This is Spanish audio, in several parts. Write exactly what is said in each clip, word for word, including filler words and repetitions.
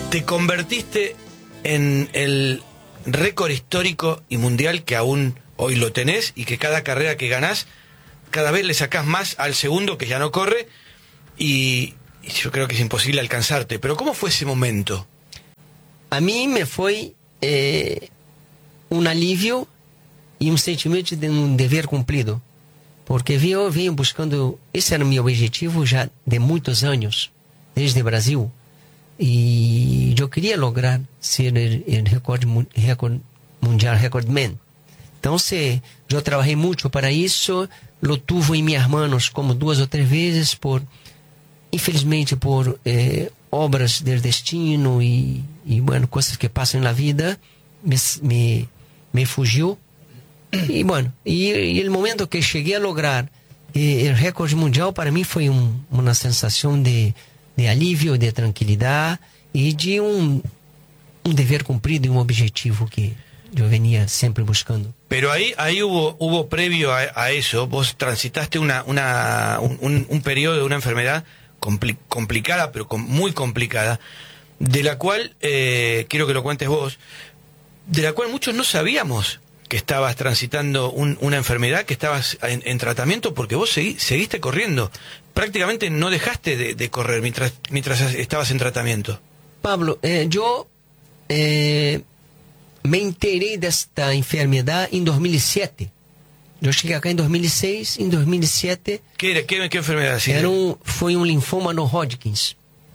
Te convertiste en el récord histórico y mundial que aún hoy lo tenés y que cada carrera que ganás, cada vez le sacás más al segundo que ya no corre y, y yo creo que es imposible alcanzarte. Pero ¿cómo fue ese momento? A mí me fue eh, un alivio y un sentimiento de un deber cumplido. Porque yo venho buscando, esse era mi objetivo ya de muchos años, desde Brasil. Y yo quería lograr ser el, el récord, récord mundial, recordman. Entonces, yo trabajé mucho para eso, lo tuve en mis manos como dos o tres veces, por, infelizmente por eh, obras del destino y, y, bueno, cosas que pasan en la vida, me, me, me fugió. Y bueno, y, y el momento que llegué a lograr eh, el récord mundial, para mí fue un, una sensación de, de alivio, de tranquilidad y de un, un deber cumprido y un objetivo que yo venía siempre buscando. Pero ahí, ahí hubo, hubo previo a, a eso, vos transitaste una, una, un, un periodo de una enfermedad compli complicada, pero com muy complicada, de la cual, eh, quiero que lo cuentes vos, de la cual muchos no sabíamos que estabas transitando un, una enfermedad, que estabas en, en tratamiento, porque vos segui, seguiste corriendo. Prácticamente no dejaste de, de correr mientras, mientras estabas en tratamiento. Pablo, eh, yo eh, me enteré de esta enfermedad en dos mil siete. Yo llegué acá en dos mil seis, en dos mil siete... ¿Qué, era, qué, qué enfermedad? Era un, fue un linfoma no Hodgkin.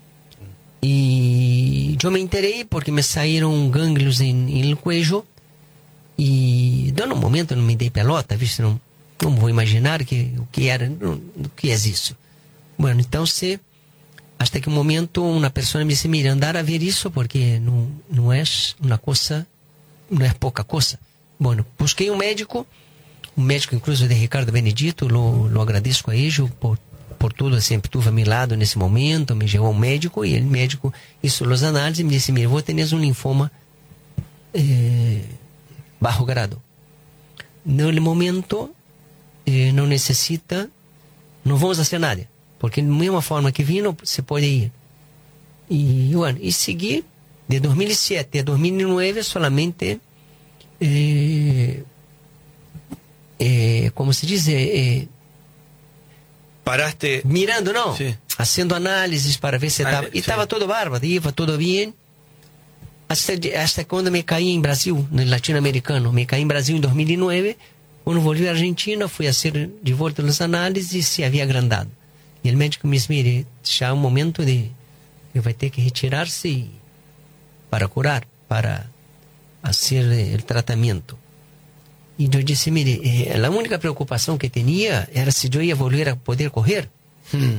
Y yo me enteré porque me salieron ganglios en, en el cuello. E dando um momento eu não me dei pelota, visto? Não, não vou imaginar que, o que era, não, o que é isso. Bueno, então se, até que um momento uma pessoa me disse, mira, andar a ver isso porque não, não é uma coisa, não é pouca coisa. Bueno, busquei um médico, um médico incluso de Ricardo Benedito, lo, lo agradeço a ele por, por tudo, sempre tuve a meu lado nesse momento, me levou um médico e o médico hizo as análises e me disse, mira, vou ter um linfoma eh, bajo grado. No momento eh, não necessita, não vamos fazer nada, porque da mesma forma que vino, se pode ir. E, bueno, e seguir de dois mil e sete a dois mil e nove solamente, eh, eh, como se diz, eh, paraste mirando, não, sí. Haciendo análises para ver se estava, e estava sí. Todo bárbaro, iba todo bem. Hasta, hasta quando me caí em Brasil, no latino-americano. Me caí em Brasil em dois mil e nove. Quando volvi à Argentina, fui a ser de volta as análises e se havia agrandado. E o médico me disse, mire, já é um momento de... que vai ter que retirar-se para curar, para fazer o tratamento. E eu disse, mire, eh, a única preocupação que tinha era se eu ia volver a poder correr. Hmm.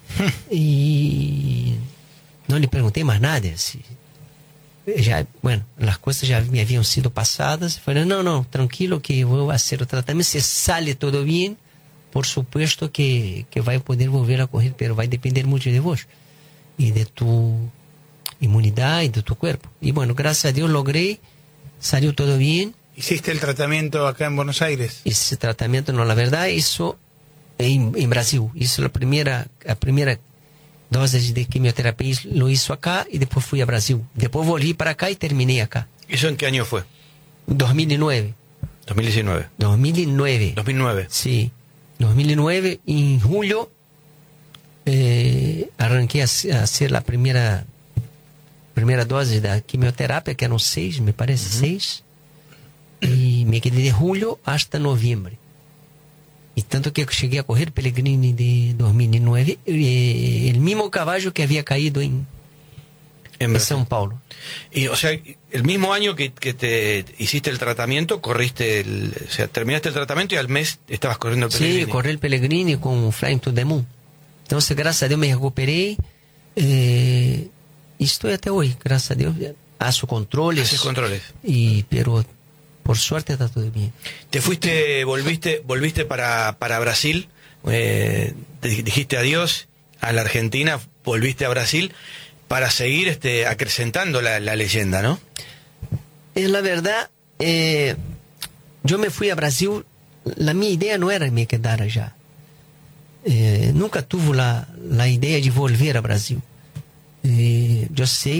E não lhe perguntei mais nada, se... Já, bueno, as coisas já me haviam sido passadas. Falei, não, não, tranquilo que vou fazer o tratamento. Se sale tudo bem, por supuesto que, que vai poder volver a correr, mas vai depender muito de vos e de tu imunidade, de tu corpo. E, bueno, graças a Deus logrei, saiu tudo bem. ¿Hiciste el tratamiento acá en Buenos Aires? Esse tratamento, não, na verdade, isso em, em Brasil. Isso é a primeira, a primeira doses de quimioterapia lo hizo acá y después fui a Brasil. Después volví para acá y terminé acá. ¿Eso en qué año fue? dos mil nueve. dos mil diecinueve. dos mil nueve. dos mil nueve. Sí. dos mil nueve, en julio, eh, arranqué a, a hacer la primera, primera dosis de quimioterapia, que eran seis, me parece, uh-huh. seis. Y me quedé de julio hasta noviembre. E tanto que eu cheguei a correr Pellegrini de dois mil e nove, eh, el mismo caballo que había caído en, en, en São Paulo. Y, o sea, el mismo año que, que te hiciste el tratamiento, corriste, el, o sea, terminaste el tratamiento y al mes estabas corriendo el Pellegrini. Sí, corrí el Pellegrini con Flying to the Moon. Entonces, gracias a Dios me recuperé eh, y estoy hasta hoy, gracias a Dios. Hago controles. Haces controles. Y, pero... por suerte está todo bien. Te fuiste, volviste, volviste para, para Brasil, eh, te dijiste adiós a la Argentina, volviste a Brasil para seguir este, acrecentando la, la leyenda, ¿no? Es la verdad, eh, yo me fui a Brasil, la mi idea no era me quedar allá. Eh, nunca tuve la, la idea de volver a Brasil. Eh, yo sé,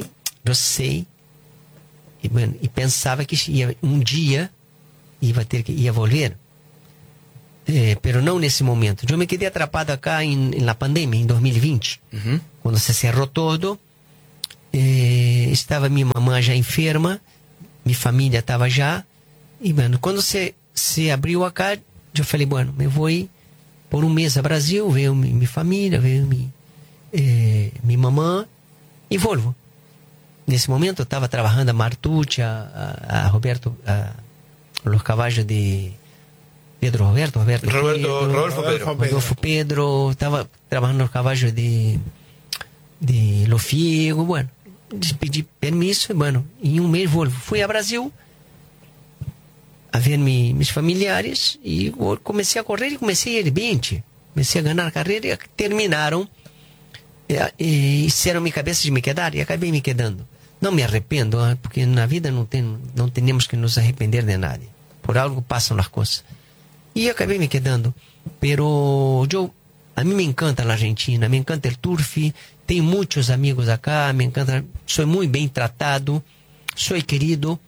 yo sé, y, bueno, y pensaba que ia, un día iba a ter que ia volver. Eh, pero no en ese momento. Yo me quedé atrapado acá en, en la pandemia, en dos mil veinte, uh-huh. Cuando se cerró todo. Eh, estaba mi mamá ya enferma, mi familia estaba ya, y bueno, cuando se, se abrió acá, yo falei, bueno, me voy por un mes a Brasil, veo mi, mi familia, veo mi, eh, mi mamá, y vuelvo. En ese momento estaba trabajando a Martucci, a, a, a Roberto, a, a los caballos de Pedro Roberto, Roberto, Roberto Pedro, Rodolfo Pedro. Rodolfo Pedro, estaba trabajando los caballos de, de Lofiego, bueno, pedí permiso, bueno, en un mes vuelvo. Fui a Brasil a ver mi, mis familiares y comencé a correr y comencé a ir veinte. Comencé a ganar carrera y terminaron. E, e hicieron mi cabeza de me quedar y acabé me quedando. No me arrependo, porque en la vida no, ten, no tenemos que nos arrepender de nadie. Por algo pasan las cosas. Y acabé me quedando. Pero yo, a mí me encanta la Argentina, me encanta el turf, tengo muchos amigos acá, me encanta, soy muy bien tratado, soy querido.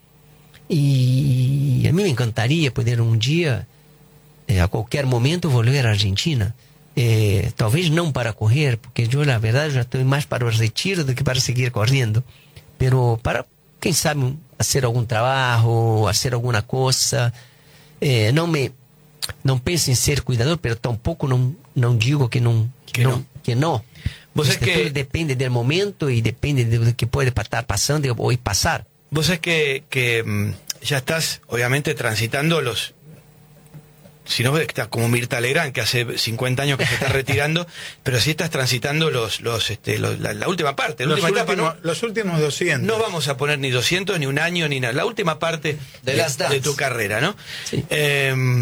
Y a mí me encantaría poder un día, eh, a cualquier momento, volver a Argentina. Eh, talvez não para correr, porque eu, na verdade, já estou mais para o retiro do que para seguir correndo. Pero para, quem sabe, fazer algum trabalho, fazer alguma coisa. Eh, não me, não penso em ser cuidador, pero tampouco não, não digo que não. Que não, não. Que não. Vos Este, es que... tudo depende do momento y depende de lo que puede estar pasando o pasar. Vos sabés que, que mm, ya estás, obviamente, transitando los... Si no, estás como Mirta Legrand, que hace cincuenta años que se está retirando, pero sí estás transitando los, los, este, los, la, la última parte, la los, última últimos, etapa, ¿no? los últimos doscientos. No vamos a poner ni doscientos, ni un año, ni nada. La última parte de, las de, de tu carrera, ¿no? Sí. Eh,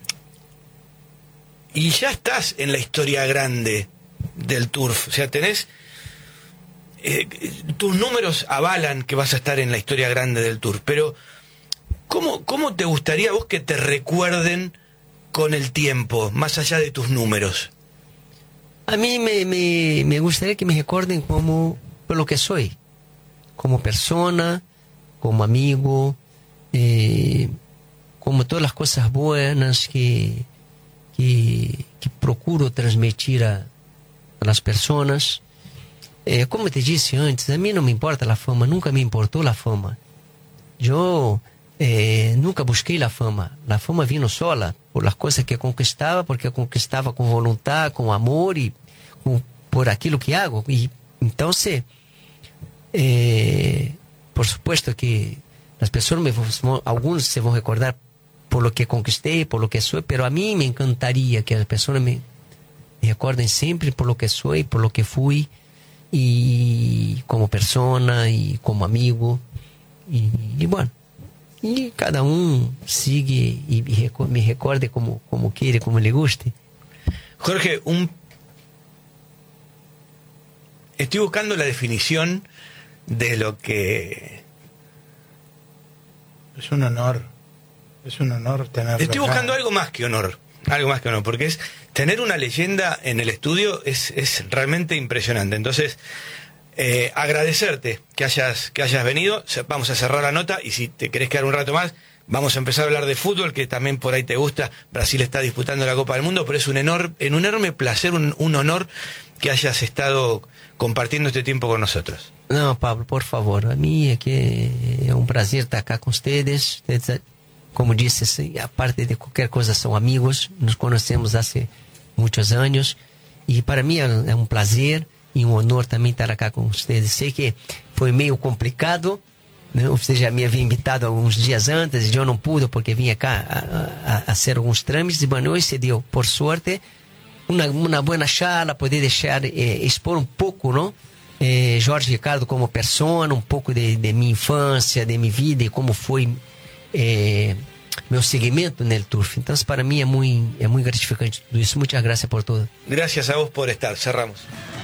y ya estás en la historia grande del turf. O sea, tenés... Eh, tus números avalan que vas a estar en la historia grande del turf, pero ¿cómo, cómo te gustaría vos que te recuerden con el tiempo, más allá de tus números? A mí me, me, me gustaría que me recuerden como por lo que soy, como persona, como amigo, eh, como todas las cosas buenas que, que, que procuro transmitir a, a las personas. Eh, como te dije antes, a mí no me importa la fama, nunca me importó la fama. Yo eh, nunca busqué la fama, la fama vino sola, por las cosas que conquistaba, porque conquistaba con voluntad, con amor y con, por aquello que hago. Y entonces, eh, por supuesto que las personas, me, algunos se van a recordar por lo que conquisté, por lo que soy, pero a mí me encantaría que las personas me, me recuerden siempre por lo que soy, por lo que fui, y como persona y como amigo y, y bueno, y cada uno sigue y me recuerde como, como quiere, como le guste. Jorge, un... estoy buscando la definición de lo que... Es un honor, es un honor tenerlo. Estoy buscando acá. algo más que honor, algo más que honor, porque es tener una leyenda en el estudio es, es realmente impresionante. Entonces, eh, agradecerte que hayas, que hayas venido. Vamos a cerrar la nota y si te querés quedar un rato más, vamos a empezar a hablar de fútbol, que también por ahí te gusta. Brasil está disputando la Copa del Mundo, pero es un enorme, un enorme placer, un, un honor que hayas estado compartiendo este tiempo con nosotros. No, Pablo, por favor, a mí es que es un placer estar acá con ustedes. Ustedes, como dices, aparte de cualquier cosa, son amigos, nos conocemos hace muchos años y para mí es un placer y un honor también estar acá con ustedes. Sé que fue medio complicado, ¿no? Usted ya me había invitado algunos días antes y yo no pude porque vine acá a, a, a hacer algunos trámites y bueno, hoy se dio, por suerte, una, una buena charla, poder dejar, eh, expor un poco, ¿no? Eh, Jorge Ricardo como persona, un poco de, de mi infancia, de mi vida y cómo fue eh, meu seguimiento en el turf. Entonces para mí es muy, es muy gratificante todo eso. Muchas gracias por todo. Gracias a vos por estar. Cerramos.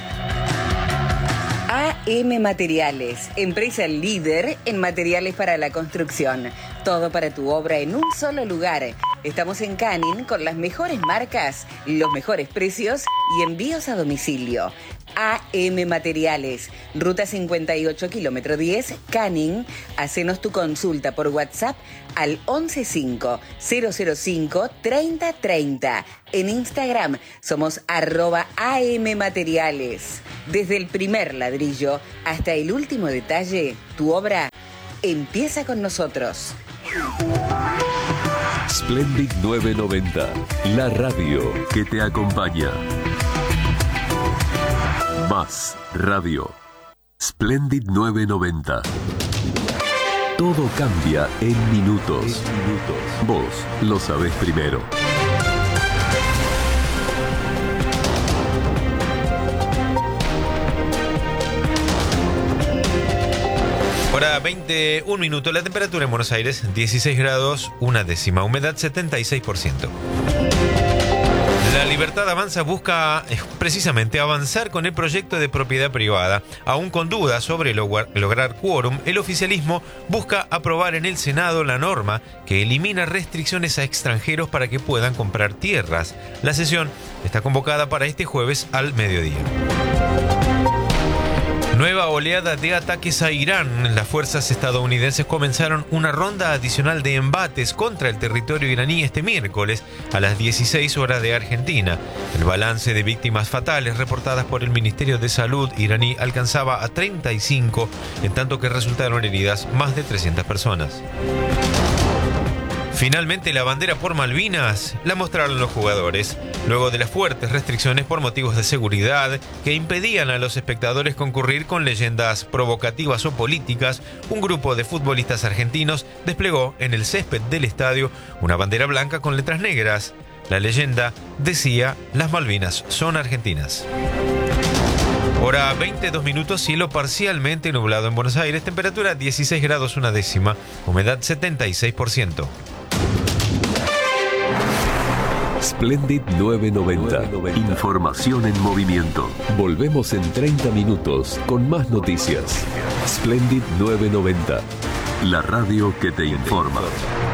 A M Materiales, empresa líder en materiales para la construcción. Todo para tu obra en un solo lugar. Estamos en Canning con las mejores marcas, los mejores precios y envíos a domicilio. A M Materiales, Ruta cincuenta y ocho, kilómetro diez, Canning. Hacenos tu consulta por WhatsApp al once cinco cero cero cinco treinta treinta. En Instagram somos arroba A M Materiales. Desde el primer ladrillo hasta el último detalle, tu obra empieza con nosotros. Splendid novecientos noventa, la radio que te acompaña. Más radio. Splendid novecientos noventa. Todo cambia en minutos. minutos. Vos lo sabés primero. Hora veinte, un minuto. La temperatura en Buenos Aires, dieciséis grados, una décima. Humedad, setenta y seis por ciento. La Libertad Avanza busca eh, precisamente avanzar con el proyecto de propiedad privada. Aún con dudas sobre lograr, lograr quórum, el oficialismo busca aprobar en el Senado la norma que elimina restricciones a extranjeros para que puedan comprar tierras. La sesión está convocada para este jueves al mediodía. Nueva oleada de ataques a Irán. Las fuerzas estadounidenses comenzaron una ronda adicional de embates contra el territorio iraní este miércoles a las dieciséis horas de Argentina. El balance de víctimas fatales reportadas por el Ministerio de Salud iraní alcanzaba a treinta y cinco, en tanto que resultaron heridas más de trescientas personas. Finalmente, la bandera por Malvinas la mostraron los jugadores, luego de las fuertes restricciones por motivos de seguridad que impedían a los espectadores concurrir con leyendas provocativas o políticas. Un grupo de futbolistas argentinos desplegó en el césped del estadio una bandera blanca con letras negras. La leyenda decía: "Las Malvinas son argentinas". Hora veintidós minutos, cielo parcialmente nublado en Buenos Aires, temperatura dieciséis grados una décima, humedad setenta y seis por ciento. Splendid novecientos noventa. Información en movimiento. Volvemos en treinta minutos con más noticias. Splendid novecientos noventa. La radio que te informa.